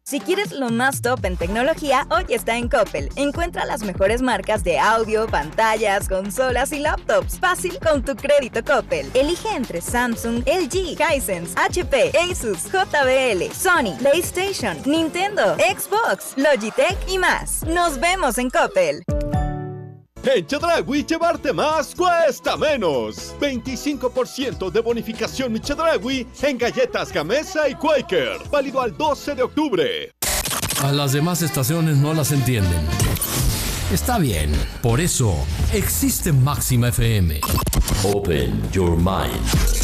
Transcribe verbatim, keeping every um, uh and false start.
Si quieres lo más top en tecnología, hoy está en Coppel. Encuentra las mejores marcas de audio, pantallas, consolas y laptops. Fácil con tu crédito Coppel. Elige entre Samsung, L G, Hisense, H P, Asus, J B L, Sony, PlayStation, Nintendo, Xbox, Logitech y más. Nos vemos en Coppel. En Chedraui, llevarte más cuesta menos. veinticinco por ciento de bonificación en Chedraui en galletas Gamesa y Quaker. Válido al doce de octubre. A las demás estaciones no las entienden. Está bien, por eso existe Máxima F M. Open your mind.